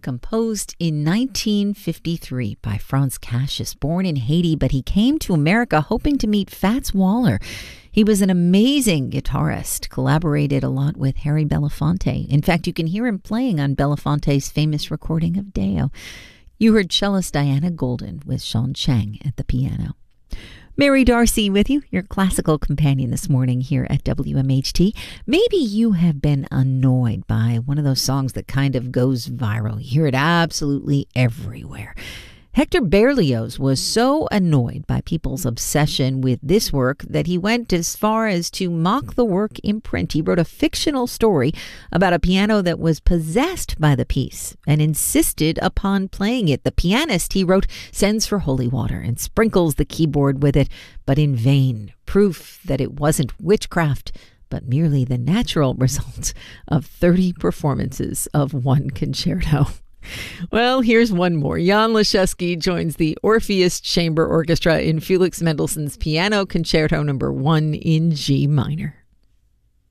composed in 1953 by Franz Cassius, born in Haiti, but he came to America hoping to meet Fats Waller. He was an amazing guitarist, collaborated a lot with Harry Belafonte. In fact, you can hear him playing on Belafonte's famous recording of Deo. You heard cellist Diana Golden with Sean Chang at the piano. Mary Darcy with you, your classical companion this morning here at WMHT. Maybe you have been annoyed by one of those songs that kind of goes viral. You hear it absolutely everywhere. Hector Berlioz was so annoyed by people's obsession with this work that he went as far as to mock the work in print. He wrote a fictional story about a piano that was possessed by the piece and insisted upon playing it. The pianist, he wrote, sends for holy water and sprinkles the keyboard with it, but in vain. Proof that it wasn't witchcraft, but merely the natural result of 30 performances of one concerto. Well, here's one more. Jan Leszewski joins the Orpheus Chamber Orchestra in Felix Mendelssohn's Piano Concerto No. 1 in G minor.